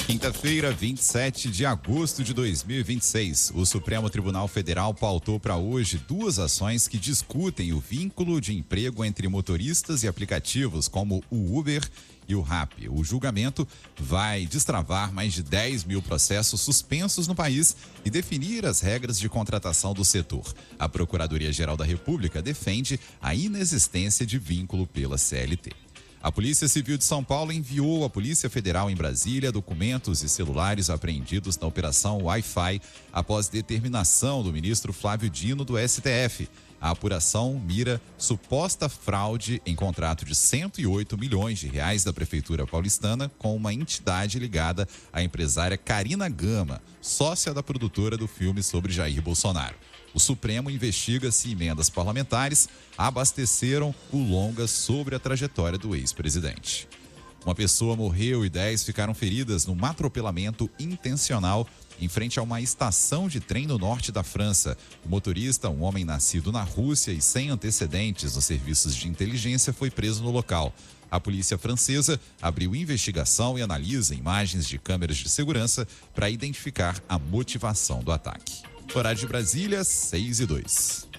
Quinta-feira, 27 de agosto de 2026, o Supremo Tribunal Federal pautou para hoje 2 ações que discutem o vínculo de emprego entre motoristas e aplicativos como o Uber e o Rappi. O julgamento vai destravar mais de 10 mil processos suspensos no país e definir as regras de contratação do setor. A Procuradoria-Geral da República defende a inexistência de vínculo pela CLT. A Polícia Civil de São Paulo enviou à Polícia Federal em Brasília documentos e celulares apreendidos na Operação Wi-Fi após determinação do ministro Flávio Dino do STF. A apuração mira suposta fraude em contrato de 108 milhões de reais da Prefeitura paulistana com uma entidade ligada à empresária Carina Gama, sócia da produtora do filme sobre Jair Bolsonaro. O Supremo investiga se emendas parlamentares abasteceram o longa sobre a trajetória do ex-presidente. Uma pessoa morreu e 10 ficaram feridas num atropelamento intencional em frente a uma estação de trem no norte da França. O motorista, um homem nascido na Rússia e sem antecedentes nos serviços de inteligência, foi preso no local. A polícia francesa abriu investigação e analisa imagens de câmeras de segurança para identificar a motivação do ataque. Horário de Brasília, 6:02.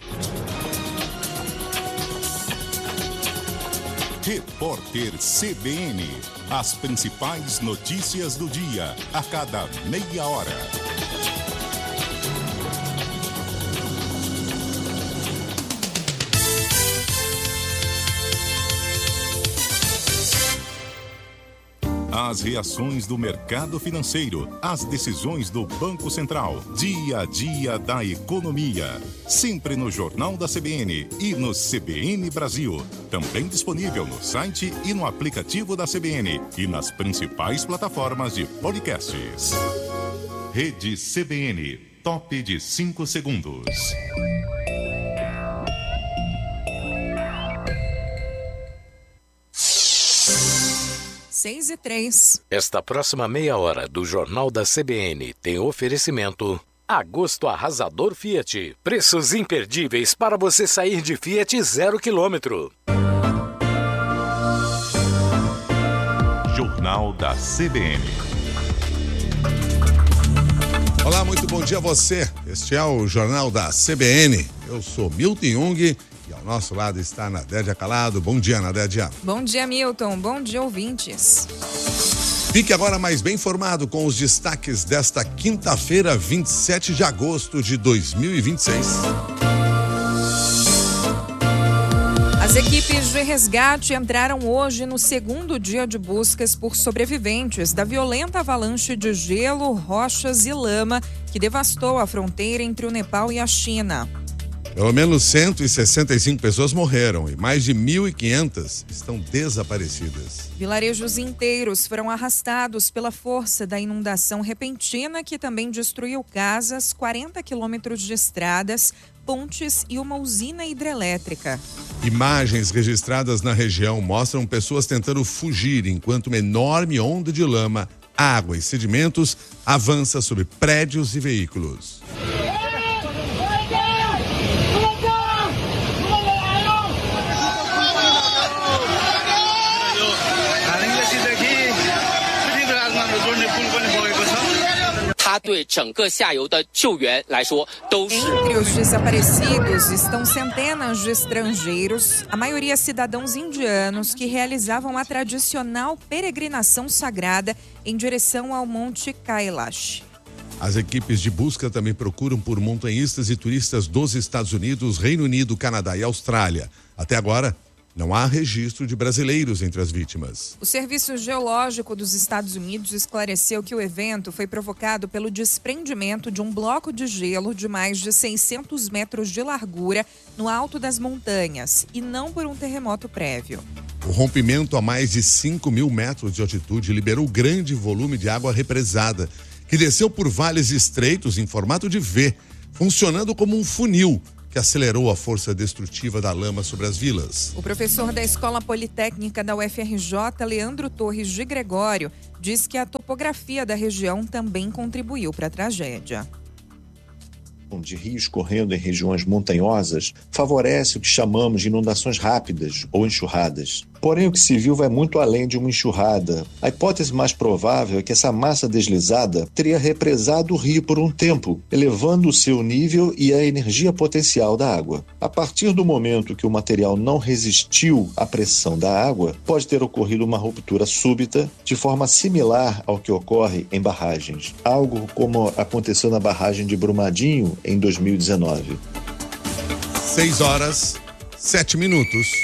Repórter CBN. As principais notícias do dia, a cada meia hora. As reações do mercado financeiro, as decisões do Banco Central, dia a dia da economia. Sempre no Jornal da CBN e no CBN Brasil. Também disponível no site e no aplicativo da CBN e nas principais plataformas de podcasts. Rede CBN, top de 5 segundos. 6:03. Esta próxima meia hora do Jornal da CBN tem oferecimento Agosto Arrasador Fiat. Preços imperdíveis para você sair de Fiat 0 km. Jornal da CBN. Olá, muito bom dia a você. Este é o Jornal da CBN. Eu sou Milton Jung. E ao nosso lado está Nadédia Calado. Bom dia, Nadédia. Bom dia, Milton. Bom dia, ouvintes. Fique agora mais bem informado com os destaques desta quinta-feira, 27 de agosto de 2026. As equipes de resgate entraram hoje no segundo dia de buscas por sobreviventes da violenta avalanche de gelo, rochas e lama que devastou a fronteira entre o Nepal e a China. Pelo menos 165 pessoas morreram e mais de 1.500 estão desaparecidas. Vilarejos inteiros foram arrastados pela força da inundação repentina que também destruiu casas, 40 quilômetros de estradas, pontes e uma usina hidrelétrica. Imagens registradas na região mostram pessoas tentando fugir enquanto uma enorme onda de lama, água e sedimentos avança sobre prédios e veículos. Entre os desaparecidos estão centenas de estrangeiros, a maioria cidadãos indianos que realizavam a tradicional peregrinação sagrada em direção ao Monte Kailash. As equipes de busca também procuram por montanhistas e turistas dos Estados Unidos, Reino Unido, Canadá e Austrália. Até agora, não há registro de brasileiros entre as vítimas. O Serviço Geológico dos Estados Unidos esclareceu que o evento foi provocado pelo desprendimento de um bloco de gelo de mais de 600 metros de largura no alto das montanhas e não por um terremoto prévio. O rompimento a mais de 5.000 metros de altitude liberou grande volume de água represada, que desceu por vales estreitos em formato de V, funcionando como um funil, que acelerou a força destrutiva da lama sobre as vilas. O professor da Escola Politécnica da UFRJ, Leandro Torres de Gregório, diz que a topografia da região também contribuiu para a tragédia. De rios correndo em regiões montanhosas favorece o que chamamos de inundações rápidas ou enxurradas. Porém, o que se viu vai muito além de uma enxurrada. A hipótese mais provável é que essa massa deslizada teria represado o rio por um tempo, elevando o seu nível e a energia potencial da água. A partir do momento que o material não resistiu à pressão da água, pode ter ocorrido uma ruptura súbita, de forma similar ao que ocorre em barragens. Algo como aconteceu na barragem de Brumadinho em 2019. 6h07.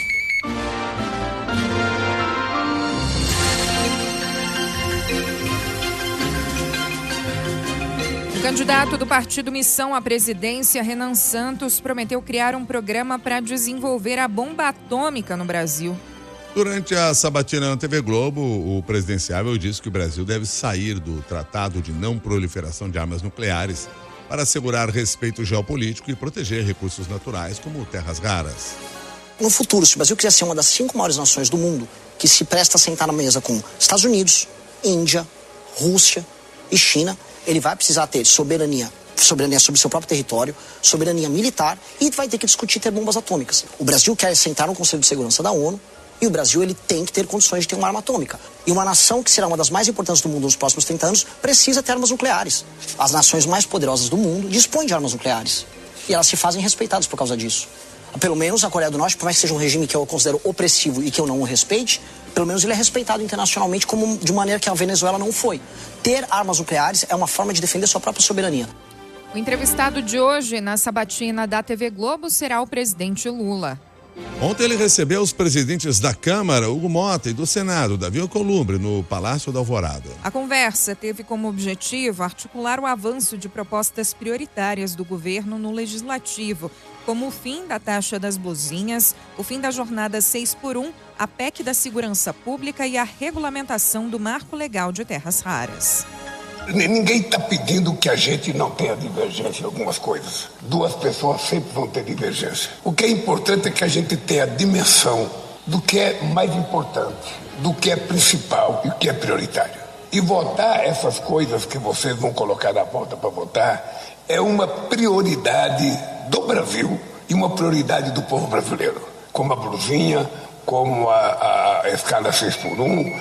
O candidato do partido Missão à presidência, Renan Santos, prometeu criar um programa para desenvolver a bomba atômica no Brasil. Durante a sabatina na TV Globo, o presidenciável disse que o Brasil deve sair do Tratado de Não Proliferação de Armas Nucleares para assegurar respeito geopolítico e proteger recursos naturais como terras raras. No futuro, se o Brasil quiser ser uma das 5 maiores nações do mundo, que se presta a sentar na mesa com Estados Unidos, Índia, Rússia e China, ele vai precisar ter soberania sobre seu próprio território, soberania militar, e vai ter que discutir ter bombas atômicas. O Brasil quer sentar no Conselho de Segurança da ONU, e o Brasil ele tem que ter condições de ter uma arma atômica. E uma nação que será uma das mais importantes do mundo nos próximos 30 anos precisa ter armas nucleares. As nações mais poderosas do mundo dispõem de armas nucleares. E elas se fazem respeitadas por causa disso. Pelo menos a Coreia do Norte, por mais que seja um regime que eu considero opressivo e que eu não o respeite, pelo menos ele é respeitado internacionalmente de maneira que a Venezuela não foi. Ter armas nucleares é uma forma de defender sua própria soberania. O entrevistado de hoje na sabatina da TV Globo será o presidente Lula. Ontem ele recebeu os presidentes da Câmara, Hugo Mota, e do Senado, Davi Alcolumbre, no Palácio da Alvorada. A conversa teve como objetivo articular o avanço de propostas prioritárias do governo no Legislativo, como o fim da taxa das buzinhas, o fim da jornada 6x1, a PEC da segurança pública e a regulamentação do marco legal de terras raras. Ninguém está pedindo que a gente não tenha divergência em algumas coisas. Duas pessoas sempre vão ter divergência. O que é importante é que a gente tenha a dimensão do que é mais importante, do que é principal e o que é prioritário. E votar essas coisas que vocês vão colocar na pauta para votar é uma prioridade do Brasil e uma prioridade do povo brasileiro. Como a blusinha, como a escala 6x1.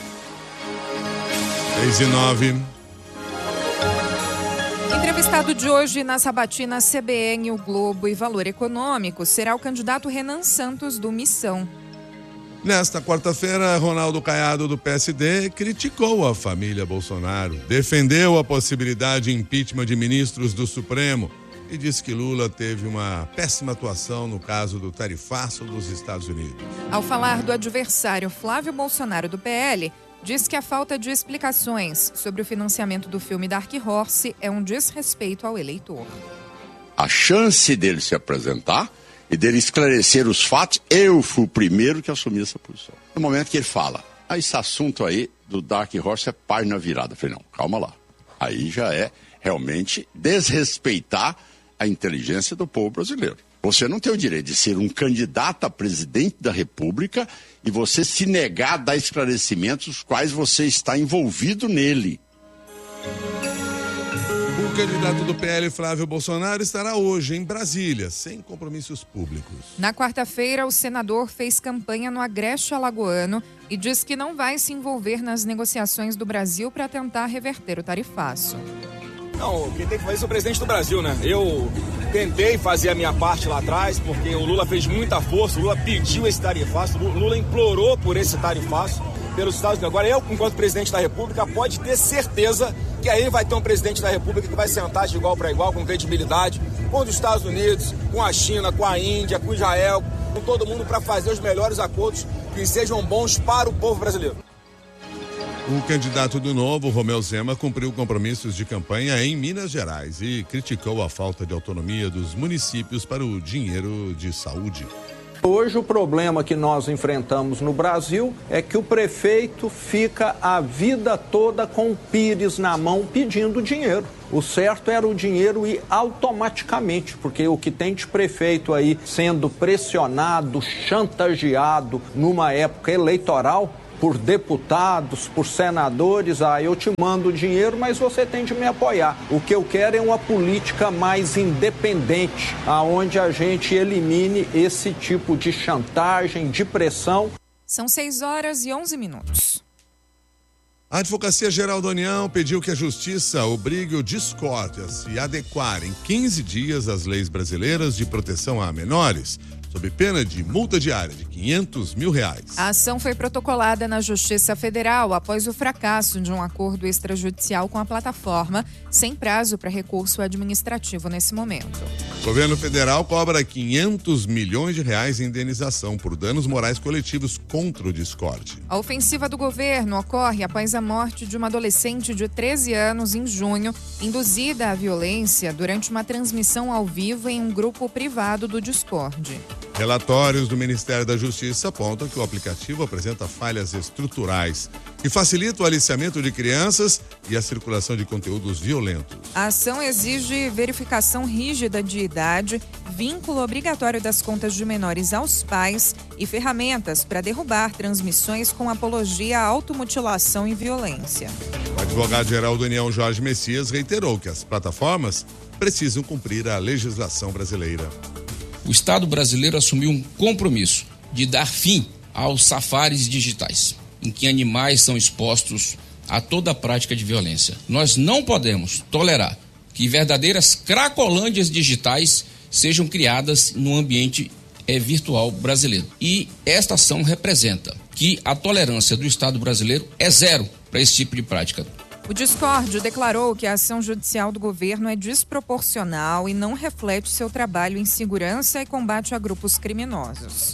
6h09. Entrevistado de hoje na sabatina CBN, o Globo e Valor Econômico será o candidato Renan Santos do Missão. Nesta quarta-feira, Ronaldo Caiado do PSD criticou a família Bolsonaro, defendeu a possibilidade de impeachment de ministros do Supremo e disse que Lula teve uma péssima atuação no caso do tarifaço dos Estados Unidos. Ao falar do adversário Flávio Bolsonaro do PL, diz que a falta de explicações sobre o financiamento do filme Dark Horse é um desrespeito ao eleitor. A chance dele se apresentar e dele esclarecer os fatos, eu fui o primeiro que assumi essa posição. No momento que ele fala, esse assunto aí do Dark Horse é página virada. Eu falei, não, calma lá. Aí já é realmente desrespeitar a inteligência do povo brasileiro. Você não tem o direito de ser um candidato a presidente da República e você se negar a dar esclarecimentos os quais você está envolvido nele. O candidato do PL, Flávio Bolsonaro, estará hoje em Brasília, sem compromissos públicos. Na quarta-feira, o senador fez campanha no Agreste Alagoano e diz que não vai se envolver nas negociações do Brasil para tentar reverter o tarifaço. Não, quem tem que fazer isso é o presidente do Brasil, né? Eu tentei fazer a minha parte lá atrás, porque o Lula fez muita força, o Lula pediu esse tarifaço, o Lula implorou por esse tarifaço pelos Estados Unidos. Agora, eu, enquanto presidente da República, pode ter certeza que aí vai ter um presidente da República que vai sentar de igual para igual, com credibilidade, com os Estados Unidos, com a China, com a Índia, com Israel, com todo mundo para fazer os melhores acordos que sejam bons para o povo brasileiro. O candidato do Novo, Romeu Zema, cumpriu compromissos de campanha em Minas Gerais e criticou a falta de autonomia dos municípios para o dinheiro de saúde. Hoje o problema que nós enfrentamos no Brasil é que o prefeito fica a vida toda com o pires na mão pedindo dinheiro. O certo era o dinheiro ir automaticamente, porque o que tem de prefeito aí sendo pressionado, chantageado numa época eleitoral por deputados, por senadores, eu te mando dinheiro, mas você tem de me apoiar. O que eu quero é uma política mais independente, aonde a gente elimine esse tipo de chantagem, de pressão. São 6h11. A Advocacia Geral da União pediu que a Justiça obrigue o Discord a se adequar em 15 dias às leis brasileiras de proteção a menores, sob pena de multa diária de R$500 mil. A ação foi protocolada na Justiça Federal após o fracasso de um acordo extrajudicial com a plataforma, sem prazo para recurso administrativo nesse momento. O governo federal cobra R$500 milhões em indenização por danos morais coletivos contra o Discord. A ofensiva do governo ocorre após a morte de uma adolescente de 13 anos em junho, induzida à violência durante uma transmissão ao vivo em um grupo privado do Discord. Relatórios do Ministério da Justiça apontam que o aplicativo apresenta falhas estruturais que facilitam o aliciamento de crianças e a circulação de conteúdos violentos. A ação exige verificação rígida de idade, vínculo obrigatório das contas de menores aos pais e ferramentas para derrubar transmissões com apologia à automutilação e violência. O advogado-geral da União, Jorge Messias, reiterou que as plataformas precisam cumprir a legislação brasileira. O Estado brasileiro assumiu um compromisso de dar fim aos safaris digitais, em que animais são expostos a toda a prática de violência. Nós não podemos tolerar que verdadeiras cracolândias digitais sejam criadas no ambiente virtual brasileiro. E esta ação representa que a tolerância do Estado brasileiro é zero para esse tipo de prática. O Discord declarou que a ação judicial do governo é desproporcional e não reflete seu trabalho em segurança e combate a grupos criminosos.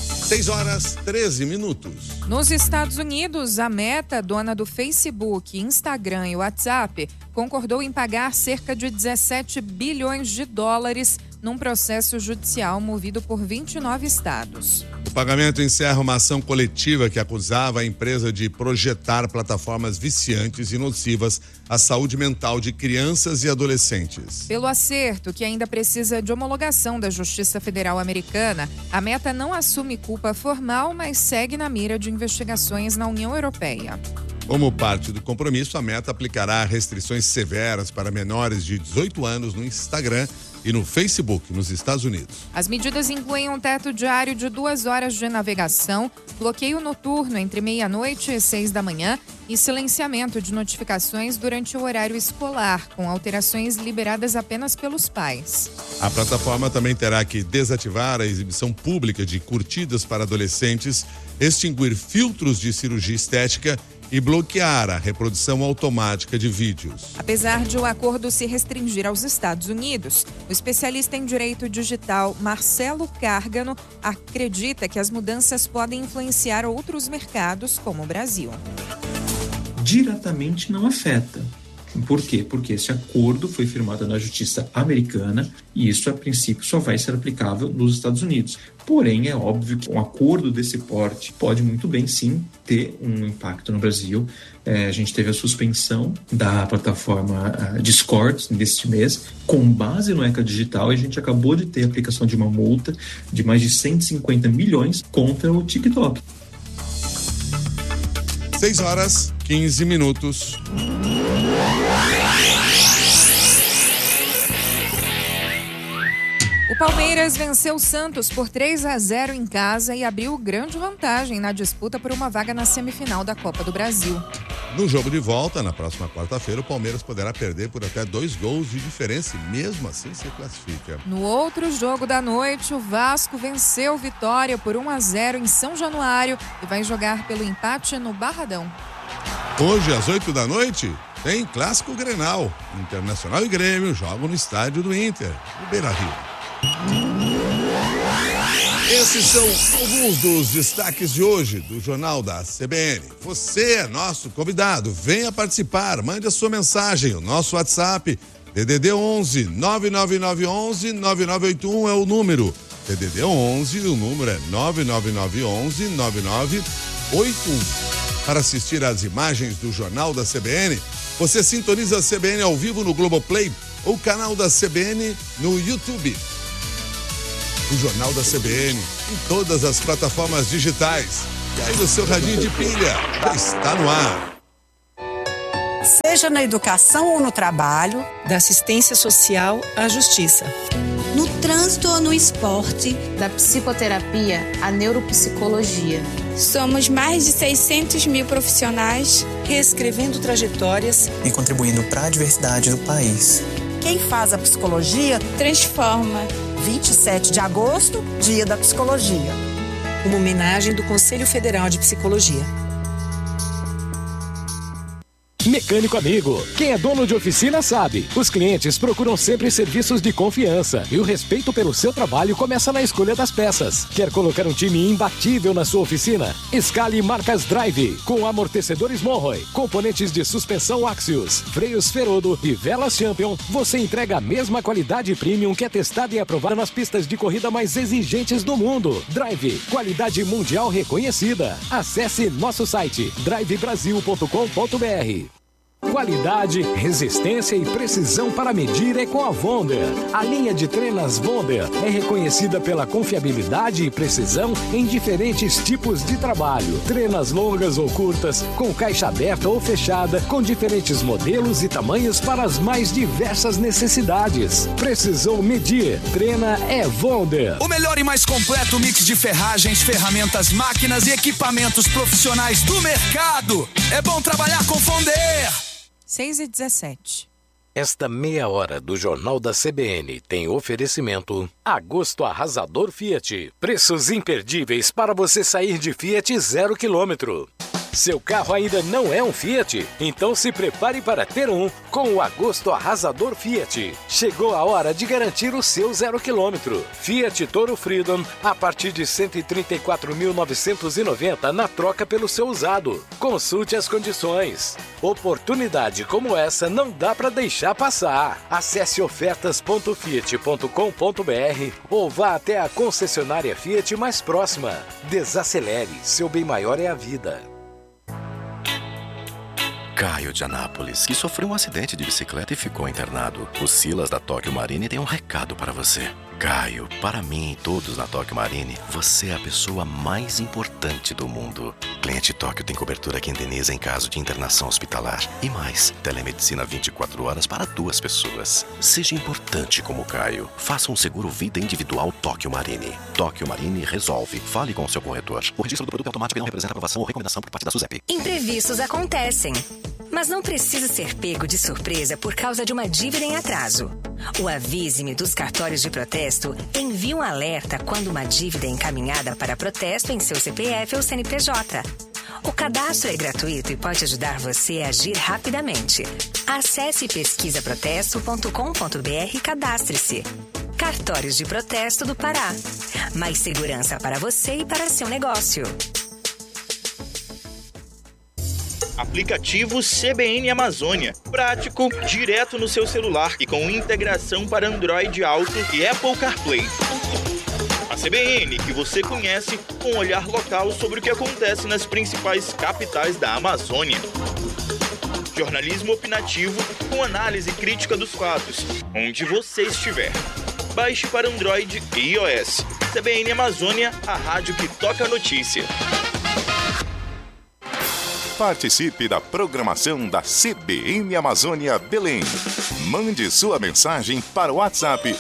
6h13. Nos Estados Unidos, a Meta, dona do Facebook, Instagram e WhatsApp, concordou em pagar cerca de $17 bilhões num processo judicial movido por 29 estados. O pagamento encerra uma ação coletiva que acusava a empresa de projetar plataformas viciantes e nocivas à saúde mental de crianças e adolescentes. Pelo acerto, que ainda precisa de homologação da Justiça Federal Americana, a Meta não assume culpa formal, mas segue na mira de investigações na União Europeia. Como parte do compromisso, a Meta aplicará restrições severas para menores de 18 anos no Instagram e no Facebook, nos Estados Unidos. As medidas incluem um teto diário de 2 horas de navegação, bloqueio noturno entre meia-noite e 6 da manhã e silenciamento de notificações durante o horário escolar, com alterações liberadas apenas pelos pais. A plataforma também terá que desativar a exibição pública de curtidas para adolescentes, extinguir filtros de cirurgia estética e bloquear a reprodução automática de vídeos. Apesar de o acordo se restringir aos Estados Unidos, o especialista em direito digital Marcelo Cárgano acredita que as mudanças podem influenciar outros mercados, como o Brasil. Diretamente não afeta. Por quê? Porque esse acordo foi firmado na Justiça Americana e isso, a princípio, só vai ser aplicável nos Estados Unidos. Porém, é óbvio que um acordo desse porte pode muito bem, sim, ter um impacto no Brasil. A gente teve a suspensão da plataforma Discord neste mês, com base no ECA Digital, e a gente acabou de ter a aplicação de uma multa de mais de 150 milhões contra o TikTok. 6h15. O Palmeiras venceu o Santos por 3-0 em casa e abriu grande vantagem na disputa por uma vaga na semifinal da Copa do Brasil. No jogo de volta, na próxima quarta-feira, o Palmeiras poderá perder por até 2 gols de diferença e mesmo assim se classifica. No outro jogo da noite, o Vasco venceu Vitória por 1-0 em São Januário e vai jogar pelo empate no Barradão. Hoje, às 8 da noite, tem Clássico Grenal. Internacional e Grêmio jogam no estádio do Inter, no Beira-Rio. Esses são alguns dos destaques de hoje do Jornal da CBN. Você é nosso convidado, venha participar, mande a sua mensagem. O nosso WhatsApp, DDD 11 99911 9981 é o número. DDD 11, o número é 99911 9981. Para assistir às imagens do Jornal da CBN, você sintoniza a CBN ao vivo no Globoplay ou canal da CBN no YouTube. O Jornal da CBN em todas as plataformas digitais. E aí no seu radinho de pilha, já está no ar. Seja na educação ou no trabalho, da assistência social à justiça. No trânsito ou no esporte, da psicoterapia à neuropsicologia. Somos mais de 600 mil profissionais reescrevendo trajetórias e contribuindo para a diversidade do país. Quem faz a psicologia transforma. 27 de agosto, Dia da Psicologia. Uma homenagem do Conselho Federal de Psicologia. Mecânico amigo, quem é dono de oficina sabe. Os clientes procuram sempre serviços de confiança e o respeito pelo seu trabalho começa na escolha das peças. Quer colocar um time imbatível na sua oficina? Escale marcas Drive, com amortecedores Monroe, componentes de suspensão Axios, freios Ferodo e velas Champion. Você entrega a mesma qualidade premium que é testada e aprovada nas pistas de corrida mais exigentes do mundo. Drive, qualidade mundial reconhecida. Acesse nosso site drivebrasil.com.br. Qualidade, resistência e precisão para medir é com a Wonder. A linha de trenas Wonder é reconhecida pela confiabilidade e precisão em diferentes tipos de trabalho. Trenas longas ou curtas, com caixa aberta ou fechada, com diferentes modelos e tamanhos para as mais diversas necessidades. Precisou medir, treina é Wonder. O melhor e mais completo mix de ferragens, ferramentas, máquinas e equipamentos profissionais do mercado. É bom trabalhar com Wonder. 6h17. Esta meia hora do Jornal da CBN tem oferecimento Agosto Arrasador Fiat. Preços imperdíveis para você sair de Fiat 0 km. Seu carro ainda não é um Fiat? Então se prepare para ter um com o Agosto Arrasador Fiat. Chegou a hora de garantir o seu 0 km. Fiat Toro Freedom a partir de R$ 134.990 na troca pelo seu usado. Consulte as condições. Oportunidade como essa não dá para deixar passar. Acesse ofertas.fiat.com.br ou vá até a concessionária Fiat mais próxima. Desacelere, seu bem maior é a vida. Caio de Anápolis, que sofreu um acidente de bicicleta e ficou internado. O Silas da Tóquio Marine tem um recado para você. Caio, para mim e todos na Tóquio Marine, você é a pessoa mais importante do mundo. Cliente Tóquio tem cobertura que indeniza em caso de internação hospitalar. E mais, telemedicina 24 horas para 2 pessoas. Seja importante como Caio. Faça um seguro vida individual Tóquio Marine. Tóquio Marine resolve. Fale com o seu corretor. O registro do produto é automático e não representa aprovação ou recomendação por parte da SUSEP. Imprevistos acontecem, mas não precisa ser pego de surpresa por causa de uma dívida em atraso. O Avise-me dos cartórios de protesto envia um alerta quando uma dívida é encaminhada para protesto em seu CPF ou CNPJ. O cadastro é gratuito e pode ajudar você a agir rapidamente. Acesse pesquisaprotesto.com.br e cadastre-se. Cartórios de Protesto do Pará. Mais segurança para você e para seu negócio. Aplicativo CBN Amazônia. Prático, direto no seu celular e com integração para Android Auto e Apple CarPlay. A CBN, que você conhece, com um olhar local sobre o que acontece nas principais capitais da Amazônia. Jornalismo opinativo com análise crítica dos fatos, onde você estiver. Baixe para Android e iOS. CBN Amazônia, a rádio que toca a notícia. Participe da programação da CBN Amazônia Belém. Mande sua mensagem para o WhatsApp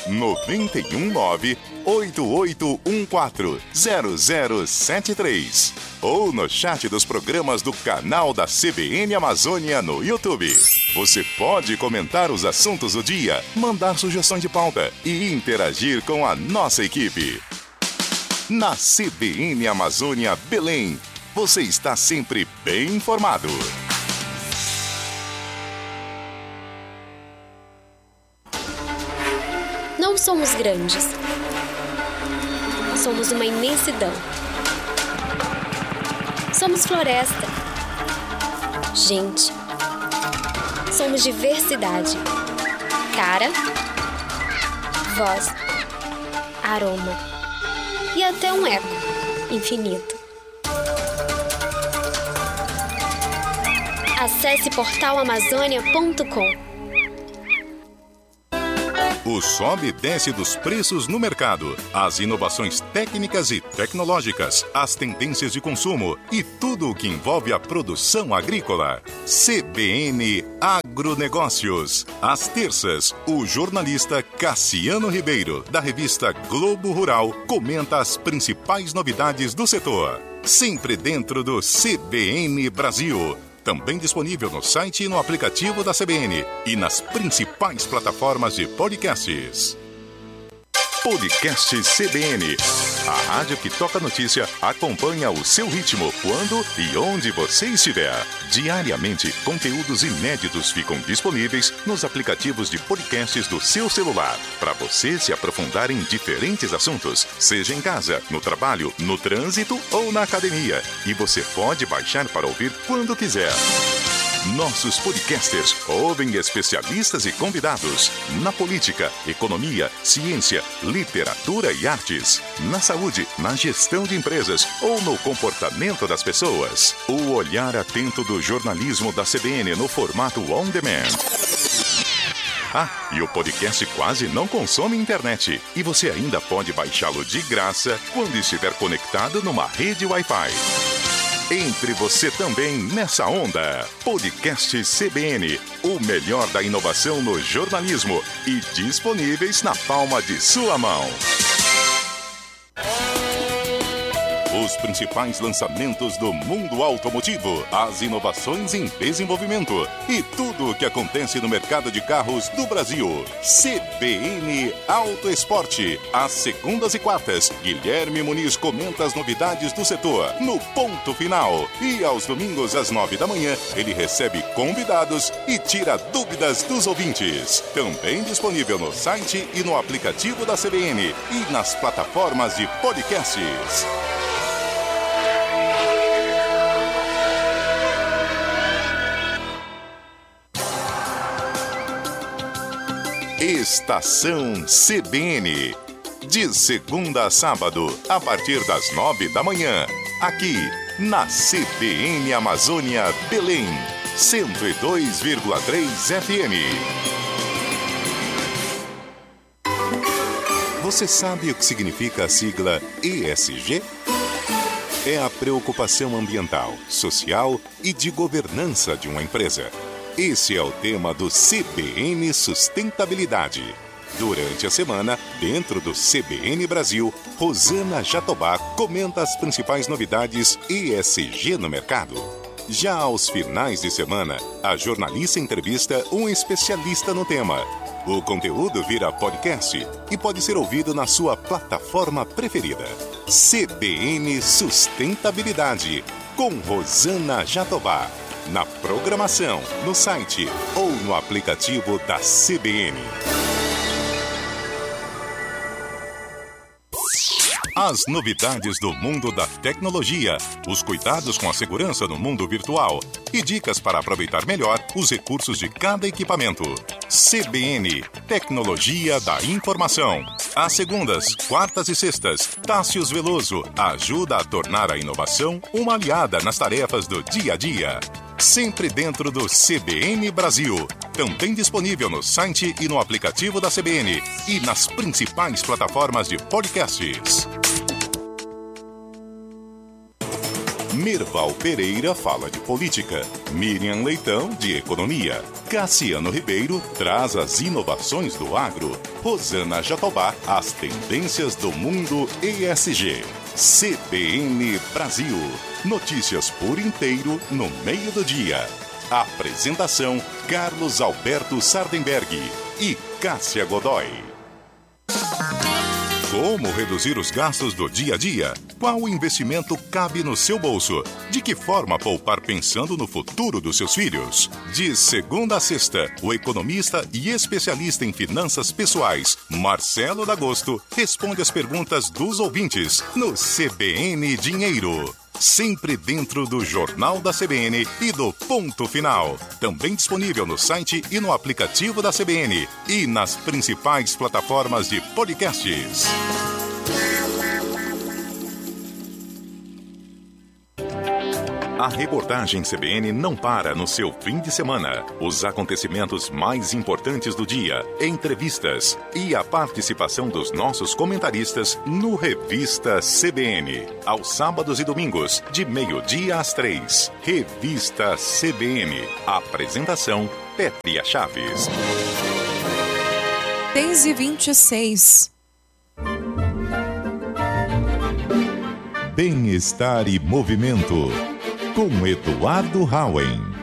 919-8814-0073 ou no chat dos programas do canal da CBN Amazônia no YouTube. Você pode comentar os assuntos do dia, mandar sugestões de pauta e interagir com a nossa equipe. Na CBN Amazônia Belém, você está sempre bem informado. Não somos grandes. Somos uma imensidão. Somos floresta. Gente. Somos diversidade. Cara. Voz. Aroma. E até um eco infinito. Acesse portalamazônia.com. O sobe e desce dos preços no mercado, as inovações técnicas e tecnológicas, as tendências de consumo e tudo o que envolve a produção agrícola. CBN Agronegócios. Às terças, o jornalista Cassiano Ribeiro, da revista Globo Rural, comenta as principais novidades do setor. sempre dentro do CBN Brasil. Também disponível no site e no aplicativo da CBN e nas principais plataformas de podcasts. Podcast CBN. A rádio que toca notícia acompanha o seu ritmo quando e onde você estiver. Diariamente, conteúdos inéditos ficam disponíveis nos aplicativos de podcasts do seu celular, para você se aprofundar em diferentes assuntos, seja em casa, no trabalho, no trânsito ou na academia. E você pode baixar para ouvir quando quiser. Nossos podcasters ouvem especialistas e convidados na política, economia, ciência, literatura e artes, na saúde, na gestão de empresas ou no comportamento das pessoas. O olhar atento do jornalismo da CBN no formato on demand. E o podcast quase não consome internet. E você ainda pode baixá-lo de graça quando estiver conectado numa rede Wi-Fi. Entre você também nessa onda. Podcast CBN, o melhor da inovação no jornalismo e disponíveis na palma de sua mão. Os principais lançamentos do mundo automotivo, as inovações em desenvolvimento e tudo o que acontece no mercado de carros do Brasil. CBN Auto Esporte. Às segundas e quartas, Guilherme Muniz comenta as novidades do setor no Ponto Final. E aos domingos, às 9 da manhã, ele recebe convidados e tira dúvidas dos ouvintes. Também disponível no site e no aplicativo da CBN e nas plataformas de podcasts. Estação CBN. De segunda a sábado, a partir das 9 da manhã. Aqui, na CBN Amazônia, Belém. 102,3 FM. Você sabe o que significa a sigla ESG? É a preocupação ambiental, social e de governança de uma empresa. Esse é o tema do CBN Sustentabilidade. Durante a semana, dentro do CBN Brasil, Rosana Jatobá comenta as principais novidades ESG no mercado. Já aos finais de semana, a jornalista entrevista um especialista no tema. O conteúdo vira podcast e pode ser ouvido na sua plataforma preferida. CBN Sustentabilidade, com Rosana Jatobá. Na programação, no site ou no aplicativo da CBN. As novidades do mundo da tecnologia, os cuidados com a segurança no mundo virtual e dicas para aproveitar melhor os recursos de cada equipamento. CBN, Tecnologia da Informação. Às segundas, quartas e sextas, Tássius Veloso ajuda a tornar a inovação uma aliada nas tarefas do dia a dia. Sempre dentro do CBN Brasil. Também disponível no site e no aplicativo da CBN e nas principais plataformas de podcasts. Merval Pereira fala de política, Miriam Leitão de economia, Cassiano Ribeiro traz as inovações do agro, Rosana Jatobá as tendências do mundo ESG. CBN Brasil, notícias por inteiro no meio do dia. Apresentação Carlos Alberto Sardenberg e Cássia Godoy. Como reduzir os gastos do dia a dia? Qual investimento cabe no seu bolso? De que forma poupar pensando no futuro dos seus filhos? De segunda a sexta, o economista e especialista em finanças pessoais, Marcelo D'Agosto, responde as perguntas dos ouvintes no CBN Dinheiro. Sempre dentro do Jornal da CBN e do Ponto Final. Também disponível no site e no aplicativo da CBN e nas principais plataformas de podcasts. A reportagem CBN não para no seu fim de semana. Os acontecimentos mais importantes do dia, entrevistas e a participação dos nossos comentaristas no Revista CBN. Aos sábados e domingos, de 12:00 às 3. Revista CBN. Apresentação, Pétria Chaves. 6h26. Bem-Estar e Movimento, com Eduardo Hauen.